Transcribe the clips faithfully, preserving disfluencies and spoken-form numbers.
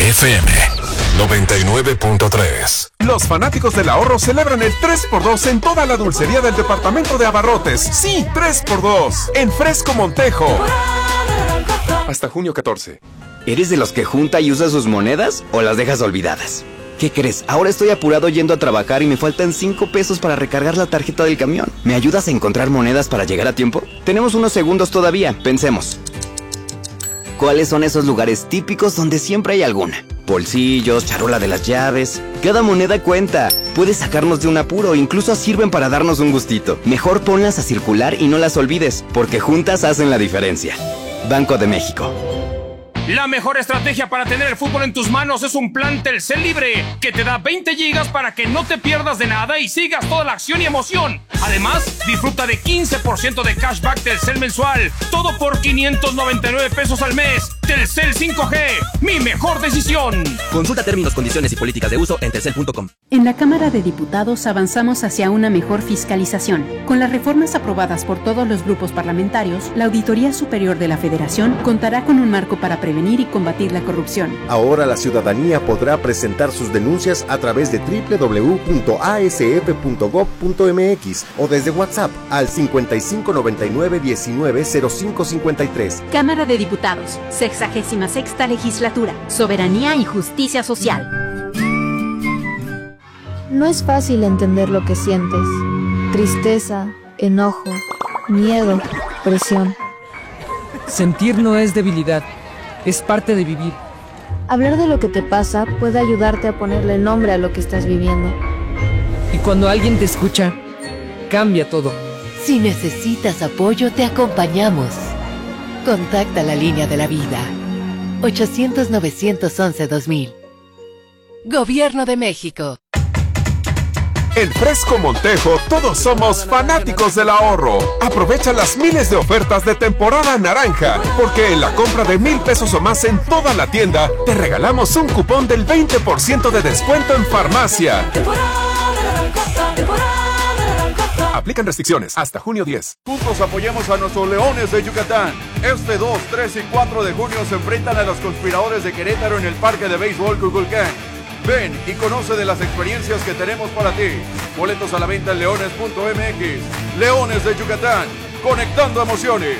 F M noventa y nueve punto tres. Los fanáticos del ahorro celebran el tres por dos en toda la dulcería del departamento de abarrotes. Sí, tres por dos en Fresco Montejo. Hasta junio catorce. ¿Eres de los que junta y usa sus monedas o las dejas olvidadas? ¿Qué crees? Ahora estoy apurado yendo a trabajar y me faltan cinco pesos para recargar la tarjeta del camión. ¿Me ayudas a encontrar monedas para llegar a tiempo? Tenemos unos segundos todavía, pensemos. ¿Cuáles son esos lugares típicos donde siempre hay alguna? Bolsillos, charola de las llaves. Cada moneda cuenta. Puedes sacarnos de un apuro, incluso sirven para darnos un gustito. Mejor ponlas a circular y no las olvides, porque juntas hacen la diferencia. Banco de México. La mejor estrategia para tener el fútbol en tus manos es un plan Telcel Libre, que te da veinte gigas para que no te pierdas de nada y sigas toda la acción y emoción. Además, disfruta de quince por ciento de cashback Telcel mensual, todo por quinientos noventa y nueve pesos al mes. Telcel cinco G, mi mejor decisión. Consulta términos, condiciones y políticas de uso en telcel punto com. En la Cámara de Diputados avanzamos hacia una mejor fiscalización. Con las reformas aprobadas por todos los grupos parlamentarios, la Auditoría Superior de la Federación contará con un marco para prevenir y combatir la corrupción. Ahora la ciudadanía podrá presentar sus denuncias a través de doble u doble u doble u punto a s f punto gob punto m x o desde WhatsApp al cincuenta y cinco noventa y nueve diecinueve cero cinco cincuenta y tres. Cámara de Diputados, sexagésima sexta legislatura, soberanía y justicia social. No es fácil entender lo que sientes. Tristeza, enojo, miedo, presión. Sentir no es debilidad, es parte de vivir. Hablar de lo que te pasa puede ayudarte a ponerle nombre a lo que estás viviendo. Y cuando alguien te escucha, cambia todo. Si necesitas apoyo, te acompañamos. Contacta la línea de la vida. ochocientos, novecientos once, dos mil. Gobierno de México. En Fresco Montejo todos somos fanáticos del ahorro. Aprovecha las miles de ofertas de temporada naranja, porque en la compra de mil pesos o más en toda la tienda, te regalamos un cupón del veinte por ciento de descuento en farmacia. Aplican restricciones hasta junio diez. Juntos apoyemos a nuestros Leones de Yucatán. Este dos, tres y cuatro de junio se enfrentan a los conspiradores de Querétaro en el Parque de Béisbol Cuculcán. Ven y conoce de las experiencias que tenemos para ti. Boletos a la venta en leones punto m x. Leones de Yucatán, conectando emociones.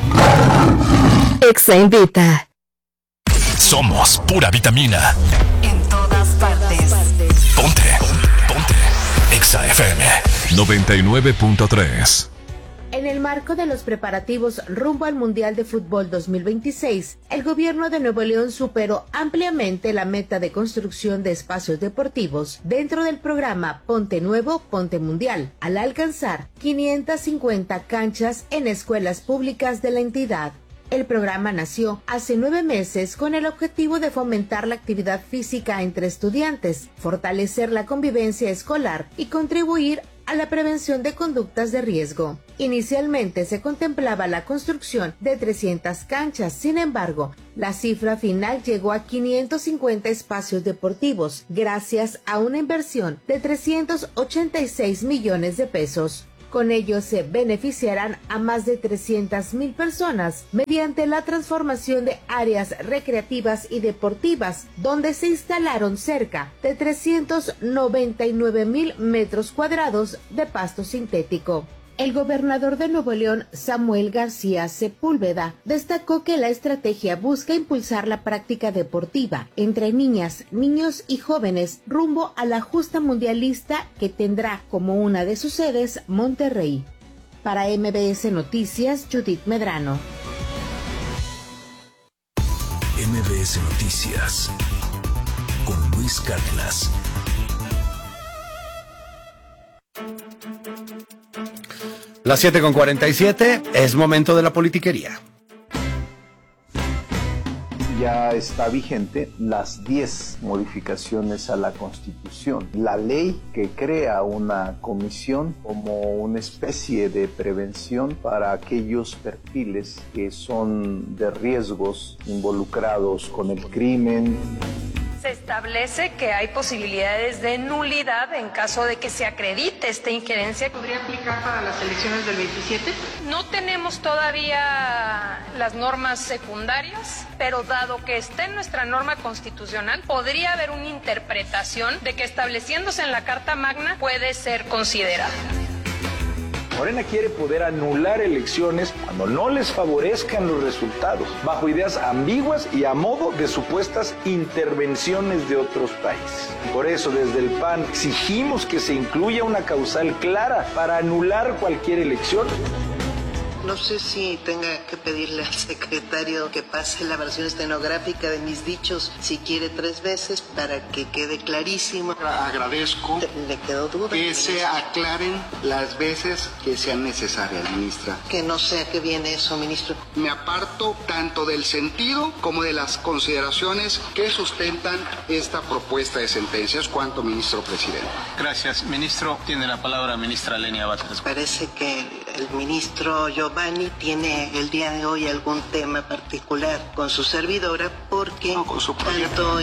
Exa invita. Somos pura vitamina. En todas partes. Ponte, ponte. Exa F M noventa y nueve punto tres. En el marco de los preparativos rumbo al Mundial de Fútbol dos mil veintiséis, el gobierno de Nuevo León superó ampliamente la meta de construcción de espacios deportivos dentro del programa Ponte Nuevo, Ponte Mundial, al alcanzar quinientas cincuenta canchas en escuelas públicas de la entidad. El programa nació hace nueve meses con el objetivo de fomentar la actividad física entre estudiantes, fortalecer la convivencia escolar y contribuir a la prevención de conductas de riesgo. Inicialmente se contemplaba la construcción de trescientas canchas, sin embargo, la cifra final llegó a quinientos cincuenta espacios deportivos, gracias a una inversión de trescientos ochenta y seis millones de pesos. Con ello se beneficiarán a más de trescientas mil personas mediante la transformación de áreas recreativas y deportivas, donde se instalaron cerca de trescientos noventa y nueve mil metros cuadrados de pasto sintético. El gobernador de Nuevo León, Samuel García Sepúlveda, destacó que la estrategia busca impulsar la práctica deportiva entre niñas, niños y jóvenes rumbo a la justa mundialista que tendrá como una de sus sedes Monterrey. Para M B S Noticias, Judith Medrano. M B S Noticias con Luis Cárdenas. Las siete con cuarenta y siete, es momento de la politiquería. Ya está vigente las diez modificaciones a la Constitución. La ley que crea una comisión como una especie de prevención para aquellos perfiles que son de riesgos involucrados con el crimen. Se se establece que hay posibilidades de nulidad en caso de que se acredite esta injerencia. ¿Podría aplicar para las elecciones del veintisiete? No tenemos todavía las normas secundarias, pero dado que está en nuestra norma constitucional, podría haber una interpretación de que estableciéndose en la Carta Magna puede ser considerada. Morena quiere poder anular elecciones cuando no les favorezcan los resultados, bajo ideas ambiguas y a modo de supuestas intervenciones de otros países. Por eso, desde el P A N exigimos que se incluya una causal clara para anular cualquier elección. No sé si tenga que pedirle al secretario que pase la versión estenográfica de mis dichos, si quiere tres veces, para que quede clarísimo. Agradezco ¿Le quedó duda? que se aclaren las veces que sean necesarias, ministra. Que no sé a qué viene eso, ministro. Me aparto tanto del sentido como de las consideraciones que sustentan esta propuesta de sentencias, cuanto ministro presidente. Gracias. Ministro, tiene la palabra ministra Lenia Batres. Parece que el ministro Giovanni tiene el día de hoy algún tema particular con su servidora, porque no, con su tanto...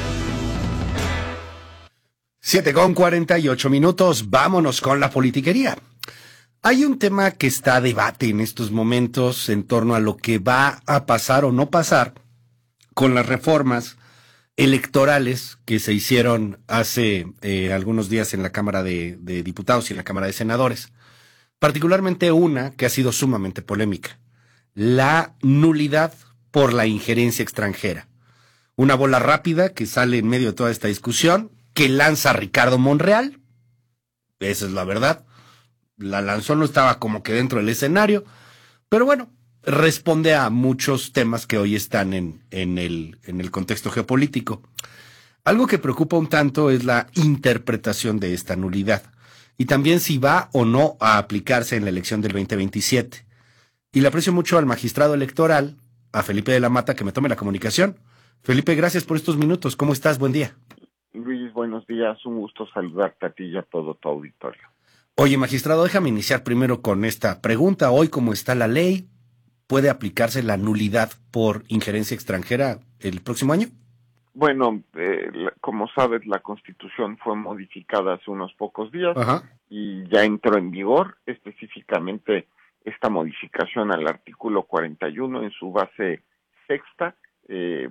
siete con cuarenta y ocho minutos, vámonos con la politiquería. Hay un tema que está a debate en estos momentos en torno a lo que va a pasar o no pasar con las reformas electorales que se hicieron hace eh, algunos días en la Cámara de, de Diputados y en la Cámara de Senadores. Particularmente una que ha sido sumamente polémica, la nulidad por la injerencia extranjera. Una bola rápida que sale en medio de toda esta discusión, que lanza Ricardo Monreal, esa es la verdad, la lanzó, no estaba como que dentro del escenario, pero bueno, responde a muchos temas que hoy están en, en, el, en el contexto geopolítico. Algo que preocupa un tanto es la interpretación de esta nulidad. Y también si va o no a aplicarse en la elección del veinte veintisiete. Y le aprecio mucho al magistrado electoral, a Felipe de la Mata, que me tome la comunicación. Felipe, gracias por estos minutos. ¿Cómo estás? Buen día. Luis, buenos días. Un gusto saludarte a ti y a todo tu auditorio. Oye, magistrado, déjame iniciar primero con esta pregunta. Hoy, ¿cómo está la ley? ¿Puede aplicarse la nulidad por injerencia extranjera el próximo año? Bueno, eh, la, como sabes, la Constitución fue modificada hace unos pocos días. Ajá. Y ya entró en vigor específicamente esta modificación al artículo cuarenta y uno en su base sexta, eh,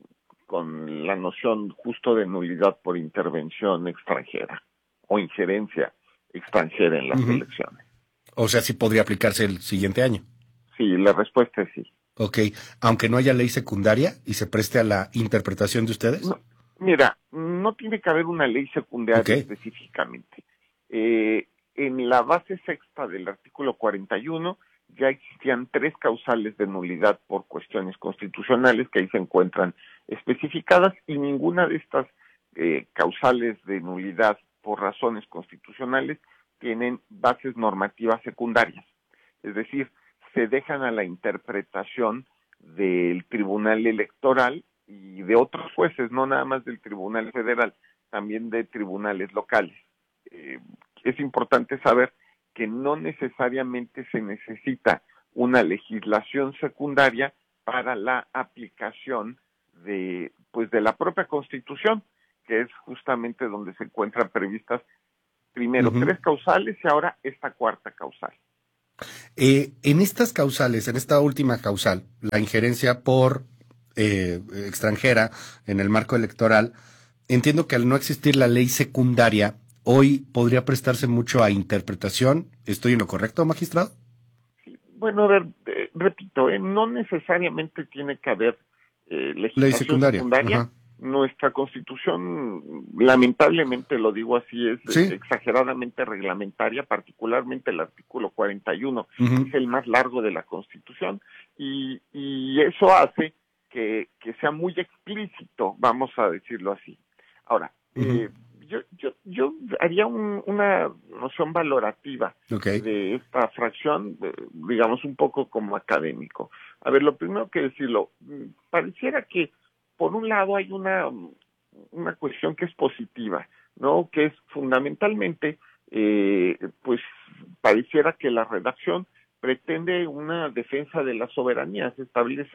con la noción justo de nulidad por intervención extranjera o injerencia extranjera en las uh-huh. elecciones. O sea, sí podría aplicarse el siguiente año. Sí, la respuesta es sí. Ok, aunque no haya ley secundaria y se preste a la interpretación de ustedes. No, mira, no tiene que haber una ley secundaria okay. específicamente. Eh, en la base sexta del artículo cuarenta y uno ya existían tres causales de nulidad por cuestiones constitucionales que ahí se encuentran especificadas y ninguna de estas eh, causales de nulidad por razones constitucionales tienen bases normativas secundarias. Es decir, se dejan a la interpretación del Tribunal Electoral y de otros jueces, no nada más del Tribunal Federal, también de tribunales locales. Eh, es importante saber que no necesariamente se necesita una legislación secundaria para la aplicación de, pues, de la propia Constitución, que es justamente donde se encuentran previstas primero uh-huh. tres causales y ahora esta cuarta causal. Eh, en estas causales, en esta última causal, la injerencia por eh, extranjera en el marco electoral, entiendo que al no existir la ley secundaria, hoy podría prestarse mucho a interpretación. ¿Estoy en lo correcto, magistrado? Sí, bueno, a ver, eh, repito, eh, no necesariamente tiene que haber eh, legislación ley secundaria. secundaria. Ajá. Nuestra Constitución, lamentablemente lo digo así, es ¿Sí? exageradamente reglamentaria, particularmente el artículo cuarenta y uno, uh-huh. es el más largo de la Constitución, y, y eso hace que, que sea muy explícito, vamos a decirlo así. Ahora, uh-huh. eh, yo, yo, yo haría un, una noción valorativa okay. de esta fracción, digamos un poco como académico. A ver, lo primero que decirlo, pareciera que por un lado hay una, una cuestión que es positiva, ¿no? Que es fundamentalmente, eh, pues pareciera que la redacción pretende una defensa de la soberanía, se establece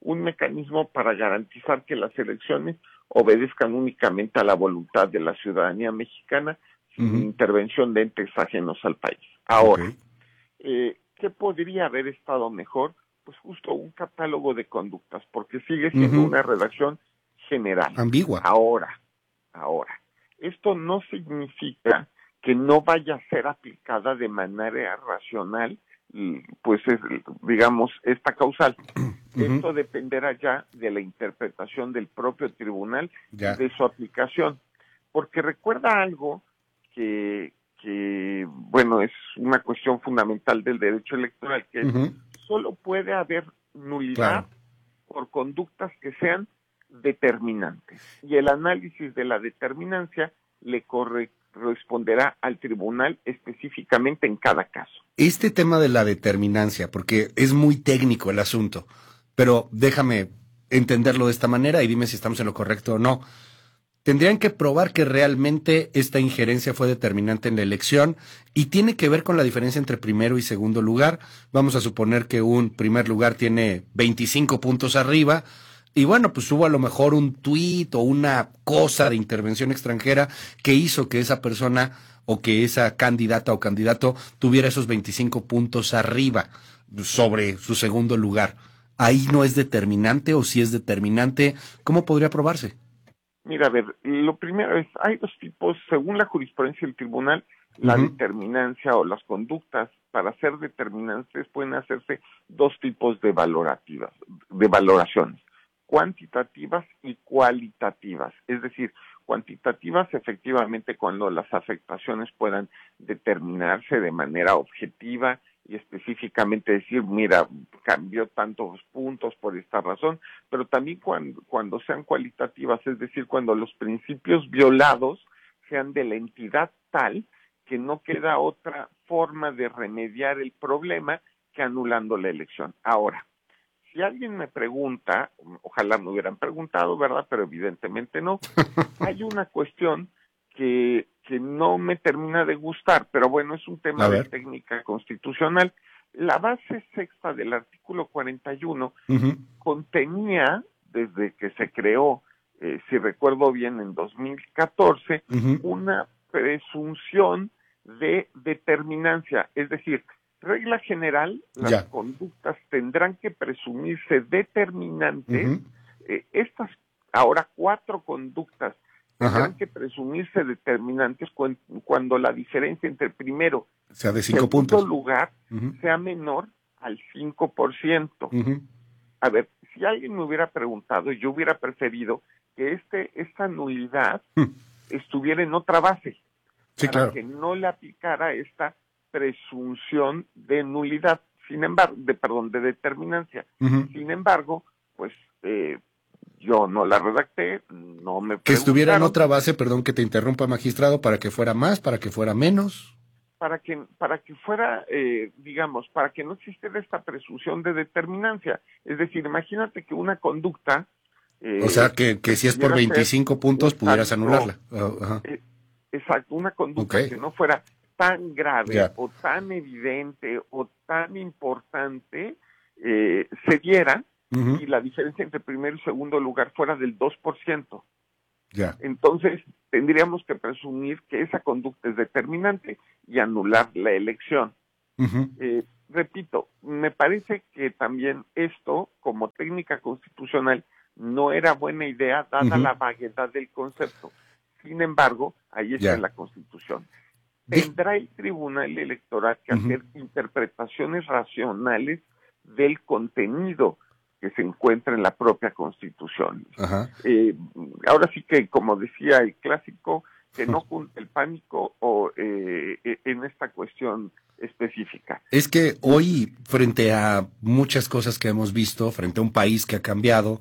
un mecanismo para garantizar que las elecciones obedezcan únicamente a la voluntad de la ciudadanía mexicana sin uh-huh. intervención de entes ajenos al país. Ahora, okay. eh, ¿qué podría haber estado mejor? Pues justo un catálogo de conductas, porque sigue siendo uh-huh. una redacción general. Ambigua. Ahora, ahora, esto no significa que no vaya a ser aplicada de manera racional, pues es, digamos, esta causal. Uh-huh. Esto dependerá ya de la interpretación del propio tribunal ya. de su aplicación. Porque recuerda algo que, que, bueno, es una cuestión fundamental del derecho electoral, que uh-huh. es, solo puede haber nulidad claro. por conductas que sean determinantes. Y el análisis de la determinancia le corre responderá al tribunal específicamente en cada caso. Este tema de la determinancia, porque es muy técnico el asunto, pero déjame entenderlo de esta manera y dime si estamos en lo correcto o no. Tendrían que probar que realmente esta injerencia fue determinante en la elección y tiene que ver con la diferencia entre primero y segundo lugar. Vamos a suponer que un primer lugar tiene veinticinco puntos arriba. Y bueno, pues hubo a lo mejor un tuit o una cosa de intervención extranjera que hizo que esa persona o que esa candidata o candidato tuviera esos veinticinco puntos arriba sobre su segundo lugar. ¿Ahí no es determinante o si es determinante? ¿Cómo podría probarse? Mira, a ver, lo primero es, hay dos tipos, según la jurisprudencia del tribunal, la uh-huh. determinancia o las conductas para ser determinantes pueden hacerse dos tipos de valorativas, de valoraciones. Cuantitativas y cualitativas, es decir, cuantitativas efectivamente cuando las afectaciones puedan determinarse de manera objetiva y específicamente decir, mira, cambió tantos puntos por esta razón, pero también cuando, cuando sean cualitativas, es decir, cuando los principios violados sean de la entidad tal que no queda otra forma de remediar el problema que anulando la elección. Ahora, si alguien me pregunta, ojalá me hubieran preguntado, ¿verdad? Pero evidentemente no. Hay una cuestión que, que no me termina de gustar, pero bueno, es un tema de técnica constitucional. La base sexta del artículo cuarenta y uno uh-huh. contenía, desde que se creó, eh, si recuerdo bien, en dos mil catorce, uh-huh. una presunción de determinancia, es decir, regla general, las ya. conductas tendrán que presumirse determinantes. Uh-huh. Eh, estas ahora cuatro conductas tendrán uh-huh. que presumirse determinantes cu- cuando la diferencia entre primero o sea, de y cinco segundo puntos. lugar uh-huh. sea menor al cinco por ciento. Uh-huh. A ver, si alguien me hubiera preguntado, yo hubiera preferido que este esta nulidad uh-huh. estuviera en otra base, sí, para claro. que no le aplicara esta presunción de nulidad, sin embargo, de perdón, de determinancia. Uh-huh. Sin embargo, pues eh, yo no la redacté, no me que estuviera en otra base, perdón que te interrumpa, magistrado, para que fuera más, para que fuera menos, para que para que fuera, eh, digamos, para que no existiera esta presunción de determinancia. Es decir, imagínate que una conducta, eh, o sea, que, que si es por veinticinco puntos exacto, pudieras anularla. Uh-huh. Eh, exacto, una conducta okay. que no fuera tan grave yeah. o tan evidente o tan importante eh, se diera uh-huh. y la diferencia entre primero y segundo lugar fuera del dos por ciento. Yeah. Entonces tendríamos que presumir que esa conducta es determinante y anular la elección. Uh-huh. Eh, repito, me parece que también esto, como técnica constitucional, no era buena idea dada uh-huh. la vaguedad del concepto. Sin embargo, ahí está yeah. en la Constitución. Tendrá el Tribunal Electoral que uh-huh. hacer interpretaciones racionales del contenido que se encuentra en la propia Constitución. Uh-huh. Eh, ahora sí que, como decía el clásico, que no cunde el pánico o eh, en esta cuestión específica. Es que hoy, frente a muchas cosas que hemos visto, frente a un país que ha cambiado,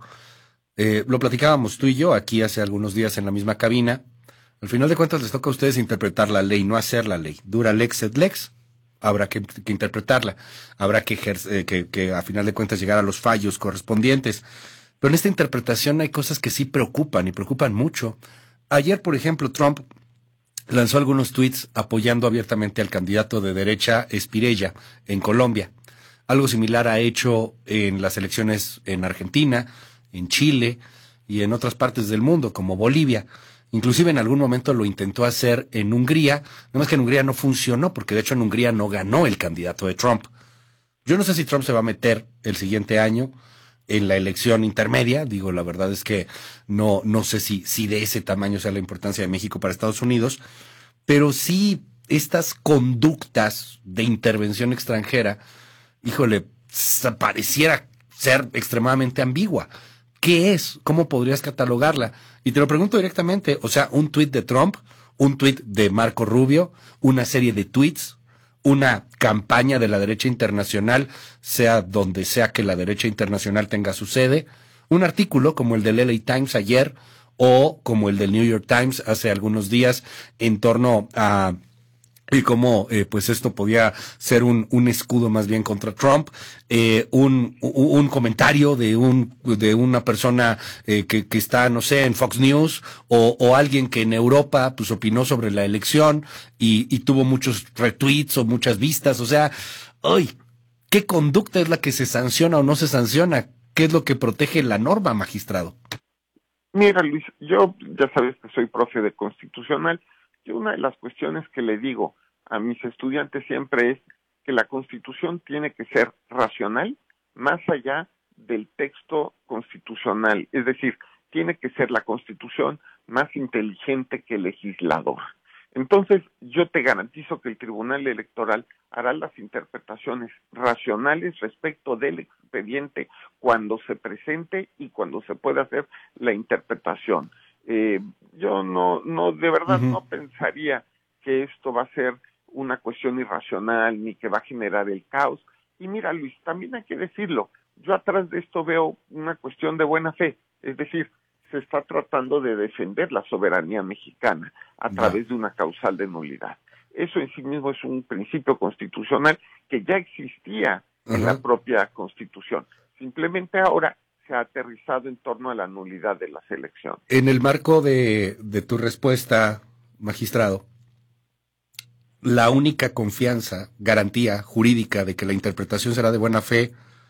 eh, lo platicábamos tú y yo aquí hace algunos días en la misma cabina. Al final de cuentas les toca a ustedes interpretar la ley, no hacer la ley. Dura lex et lex, habrá que, que interpretarla, habrá que, ejercer, que, que a final de cuentas llegar a los fallos correspondientes. Pero en esta interpretación hay cosas que sí preocupan y preocupan mucho. Ayer, por ejemplo, Trump lanzó algunos tweets apoyando abiertamente al candidato de derecha Espirella en Colombia. Algo similar ha hecho en las elecciones en Argentina, en Chile y en otras partes del mundo, como Bolivia. Inclusive en algún momento lo intentó hacer en Hungría, nada más que en Hungría no funcionó, porque de hecho en Hungría no ganó el candidato de Trump. Yo no sé si Trump se va a meter el siguiente año en la elección intermedia, digo, la verdad es que no, no sé si, si de ese tamaño sea la importancia de México para Estados Unidos, pero sí estas conductas de intervención extranjera, híjole, pareciera ser extremadamente ambigua. ¿Qué es? ¿Cómo podrías catalogarla? Y te lo pregunto directamente, o sea, un tuit de Trump, un tuit de Marco Rubio, una serie de tweets, una campaña de la derecha internacional, sea donde sea que la derecha internacional tenga su sede, un artículo como el del L A Times ayer o como el del New York Times hace algunos días en torno a y cómo eh, pues esto podía ser un, un escudo más bien contra Trump, eh, un, un comentario de un de una persona eh, que, que está, no sé, en Fox News, o, o alguien que en Europa pues opinó sobre la elección y, y tuvo muchos retweets o muchas vistas. O sea, ¡ay! ¿Qué conducta es la que se sanciona o no se sanciona? ¿Qué es lo que protege la norma, magistrado? Mira, Luis, yo ya sabes que soy profe de constitucional. Y una de las cuestiones que le digo a mis estudiantes siempre es que la Constitución tiene que ser racional más allá del texto constitucional. Es decir, tiene que ser la Constitución más inteligente que el legislador. Entonces, yo te garantizo que el Tribunal Electoral hará las interpretaciones racionales respecto del expediente cuando se presente y cuando se pueda hacer la interpretación. Eh, yo no, no, de verdad uh-huh. no pensaría que esto va a ser una cuestión irracional ni que va a generar el caos. Y mira, Luis, también hay que decirlo, yo atrás de esto veo una cuestión de buena fe, es decir, se está tratando de defender la soberanía mexicana a no. través de una causal de nulidad. Eso en sí mismo es un principio constitucional que ya existía uh-huh. en la propia Constitución. Simplemente ahora se ha aterrizado en torno a la nulidad de las elecciones. En el marco de, de tu respuesta, magistrado, la única confianza, garantía jurídica de que la interpretación será de buena fe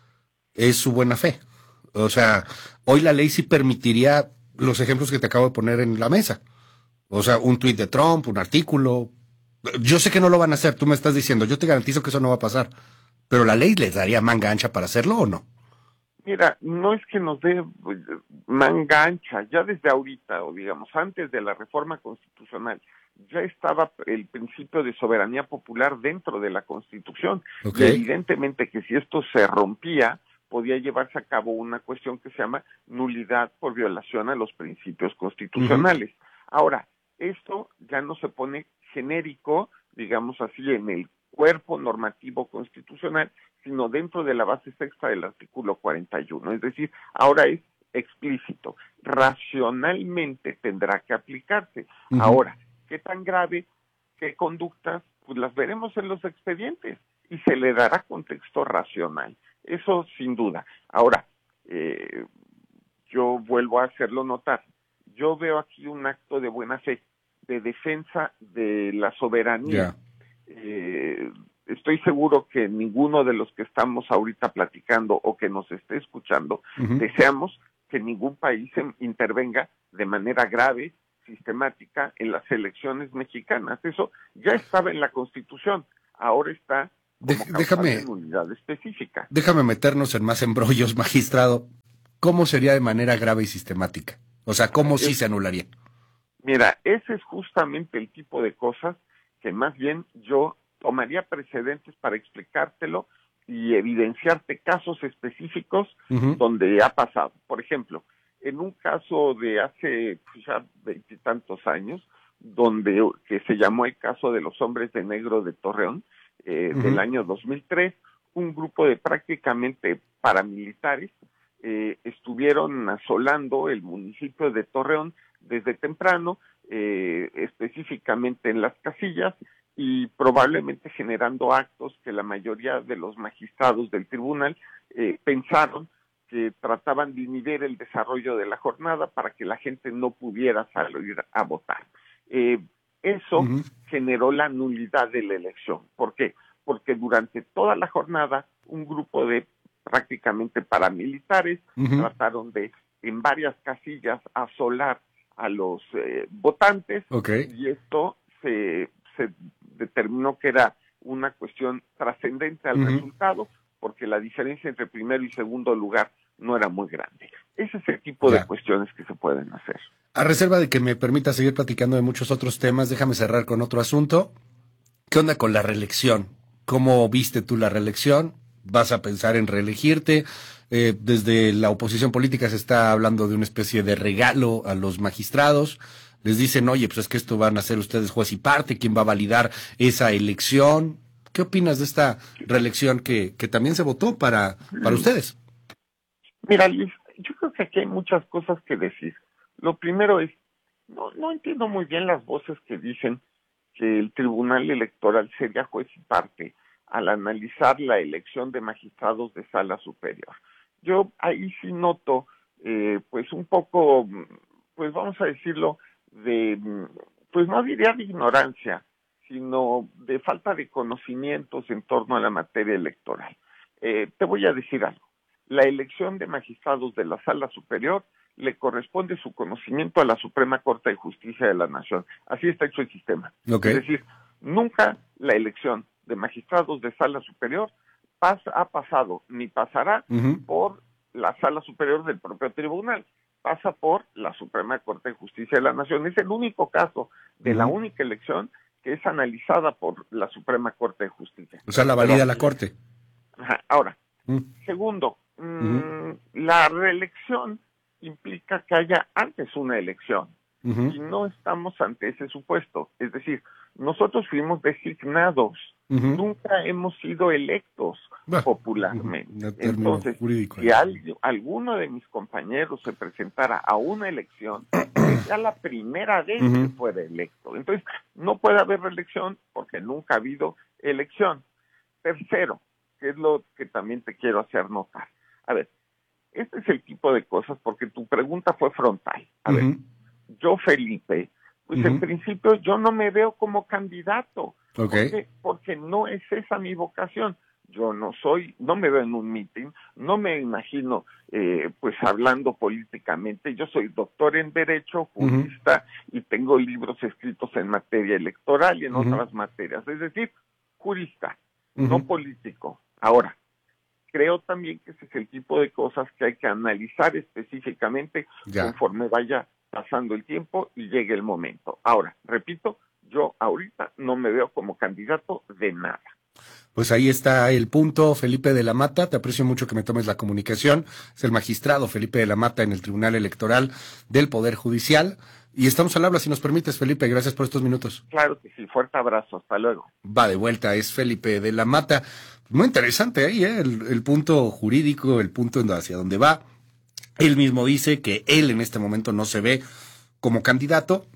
es su buena fe. O sea, hoy la ley sí permitiría los ejemplos que te acabo de poner en la mesa. O sea, un tuit de Trump, un artículo. Yo sé que no lo van a hacer, tú me estás diciendo, yo te garantizo que eso no va a pasar. Pero la ley les daría manga ancha para hacerlo, ¿o no? Mira, no es que nos dé manga ancha, ya desde ahorita, o digamos, antes de la reforma constitucional, ya estaba el principio de soberanía popular dentro de la Constitución. Okay. Y evidentemente que si esto se rompía, podía llevarse a cabo una cuestión que se llama nulidad por violación a los principios constitucionales. Uh-huh. Ahora, esto ya no se pone genérico, digamos así, en el cuerpo normativo constitucional, sino dentro de la base sexta del artículo cuarenta y uno. Es decir, ahora es explícito. Racionalmente tendrá que aplicarse. Uh-huh. Ahora, ¿qué tan grave? ¿Qué conductas? Pues las veremos en los expedientes y se le dará contexto racional. Eso sin duda. Ahora, eh, yo vuelvo a hacerlo notar. Yo veo aquí un acto de buena fe, de defensa de la soberanía. Yeah. Eh, estoy seguro que ninguno de los que estamos ahorita platicando o que nos esté escuchando uh-huh. deseamos que ningún país intervenga de manera grave, sistemática en las elecciones mexicanas. Eso ya estaba en la Constitución, ahora está como de, déjame, de unidad específica. Déjame meternos en más embrollos, magistrado. ¿Cómo sería de manera grave y sistemática? O sea, ¿cómo sí se anularía? Mira, ese es justamente el tipo de cosas que más bien yo tomaría precedentes para explicártelo y evidenciarte casos específicos uh-huh. donde ha pasado. Por ejemplo, en un caso de hace pues, ya veintitantos años, donde que se llamó el caso de los hombres de negro de Torreón, eh, uh-huh. del año dos mil tres, un grupo de prácticamente paramilitares eh, estuvieron asolando el municipio de Torreón desde temprano, eh, específicamente en las casillas, y probablemente generando actos que la mayoría de los magistrados del tribunal eh, pensaron que trataban de inhibir el desarrollo de la jornada para que la gente no pudiera salir a votar. Eh, eso uh-huh. generó la nulidad de la elección. ¿Por qué? Porque durante toda la jornada un grupo de prácticamente paramilitares, uh-huh. trataron de en varias casillas asolar a los eh, votantes, okay. y esto se, se determinó que era una cuestión trascendente al uh-huh. resultado, porque la diferencia entre primero y segundo lugar no era muy grande. Ese es el tipo ya. de cuestiones que se pueden hacer. A reserva de que me permita seguir platicando de muchos otros temas, déjame cerrar con otro asunto. ¿Qué onda con la reelección? ¿Cómo viste tú la reelección? ¿Vas a pensar en reelegirte? Eh, desde la oposición política se está hablando de una especie de regalo a los magistrados. Les dicen, oye, pues es que esto van a ser ustedes juez y parte, ¿quién va a validar esa elección? ¿Qué opinas de esta reelección que, que también se votó para, para ustedes? Mira, Luis, yo creo que aquí hay muchas cosas que decir. Lo primero es, no, no entiendo muy bien las voces que dicen que el Tribunal Electoral sería juez y parte al analizar la elección de magistrados de sala superior. Yo ahí sí noto, eh, pues un poco, pues vamos a decirlo, de, pues no diría de ignorancia, sino de falta de conocimientos en torno a la materia electoral. Eh, te voy a decir algo. La elección de magistrados de la sala superior le corresponde su conocimiento a la Suprema Corte de Justicia de la Nación. Así está hecho el sistema. Okay. Es decir, nunca la elección de magistrados de sala superior pasa, ha pasado ni pasará uh-huh. por la sala superior del propio tribunal. Pasa por la Suprema Corte de Justicia de la Nación. Es el único caso de uh-huh. la única elección que es analizada por la Suprema Corte de Justicia. O sea, la valida Pero, la Corte. Ajá. Ahora, uh-huh. segundo, uh-huh. mmm, la reelección implica que haya antes una elección. Uh-huh. Y no estamos ante ese supuesto. Es decir, nosotros fuimos designados, uh-huh. nunca hemos sido electos bah, popularmente. Uh-huh. Entonces, si al, alguno de mis compañeros se presentara a una elección, sería la primera vez uh-huh. que fuera electo. Entonces, no puede haber reelección porque nunca ha habido elección. Tercero, que es lo que también te quiero hacer notar. A ver, este es el tipo de cosas, porque tu pregunta fue frontal. A uh-huh. ver, yo, Felipe, pues uh-huh. en principio yo no me veo como candidato. Okay. Porque, porque no es esa mi vocación. Yo no soy, no me veo en un meeting, no me imagino eh, pues hablando políticamente. Yo soy doctor en Derecho, jurista, uh-huh. y tengo libros escritos en materia electoral y en uh-huh. otras materias. Es decir, jurista, uh-huh. no político. Ahora, creo también que ese es el tipo de cosas que hay que analizar específicamente ya. conforme vaya pasando el tiempo y llegue el momento. Ahora, repito, yo ahorita no me veo como candidato de nada. Pues ahí está el punto, Felipe de la Mata. Te aprecio mucho que me tomes la comunicación. Es el magistrado Felipe de la Mata en el Tribunal Electoral del Poder Judicial. Y estamos al habla, si nos permites, Felipe. Gracias por estos minutos. Claro que sí. Fuerte abrazo. Hasta luego. Va de vuelta. Es Felipe de la Mata. Muy interesante ahí, ¿eh? El, el punto jurídico, el punto hacia dónde va. Él mismo dice que él en este momento no se ve como candidato.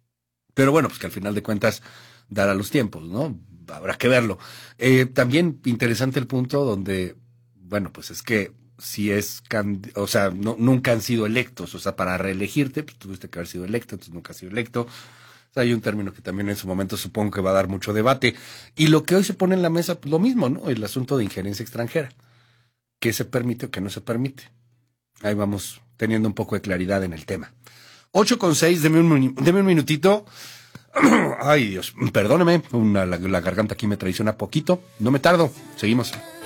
Pero bueno, pues que al final de cuentas dará los tiempos, ¿no? Habrá que verlo. Eh, también interesante el punto donde, bueno, pues es que si es, cand- o sea, no, nunca han sido electos, o sea, para reelegirte, pues tuviste que haber sido electo, entonces nunca has sido electo. O sea, hay un término que también en su momento supongo que va a dar mucho debate. Y lo que hoy se pone en la mesa, pues lo mismo, ¿no? El asunto de injerencia extranjera. ¿Qué se permite o qué no se permite? Ahí vamos teniendo un poco de claridad en el tema. ocho con seis, deme un, deme un minutito. Ay, Dios, perdóneme, una, la, la garganta aquí me traiciona poquito. No me tardo, seguimos.